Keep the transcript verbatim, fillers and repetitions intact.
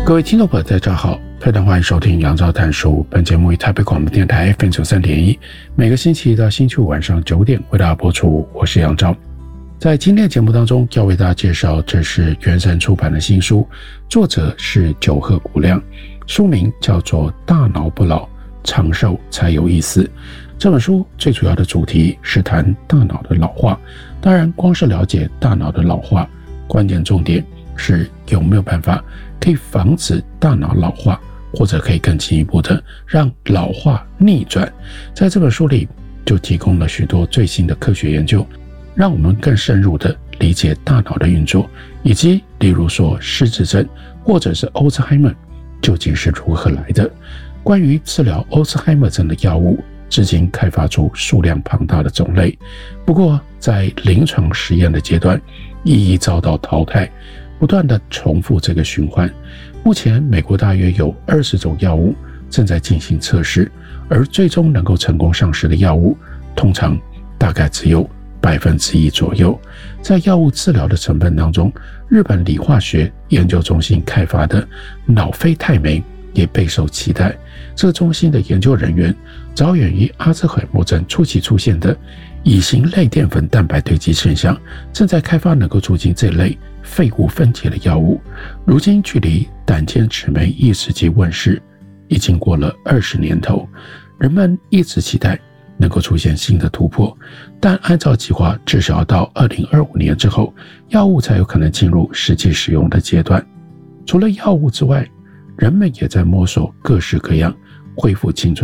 各位听众朋友大家好，非常欢迎收听杨照谈书。本节目以台北广播电台 F M 九三点一，每个星期一到星期五晚上九点为大家播出。我是杨照。在今天的节目当中，要为大家介绍，这是圆神出版的新书，作者是久贺古亮，书名叫做《大脑不老，长寿才有意思》。这本书最主要的主题是谈大脑的老化，当然光是了解大脑的老化，关键重点是有没有办法可以防止大脑老化，或者可以更进一步的让老化逆转。在这本书里就提供了许多最新的科学研究，让我们更深入的理解大脑的运作，以及例如说失智症或者是欧兹海默究竟是如何来的。关于治疗欧兹海默症的药物，至今开发出数量庞大的种类，不过在临床实验的阶段一一遭到淘汰，不断的重复这个循环。目前美国大约有二十种药物正在进行测试，而最终能够成功上市的药物通常大概只有百分之一左右。在药物治疗的成分当中，日本理化学研究中心开发的脑非太酶也备受期待。这个中心的研究人员着眼于阿兹海默症初期出现的乙型类淀粉蛋白堆积现象，正在开发能够促进这类废物分解的药物。如今距离胆间酯酶抑制剂问世已经过了二十年头，人们一直期待能够出现新的突破，但按照计划至少要到二零二五年之后，药物才有可能进入实际使用的阶段。除了药物之外，人们也在摸索各式各样恢复青春